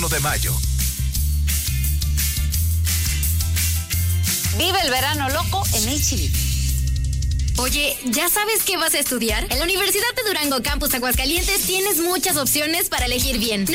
de mayo. Vive el verano loco en HB. Oye, ¿ya sabes qué vas a estudiar? En la Universidad de Durango Campus Aguascalientes tienes muchas opciones para elegir bien.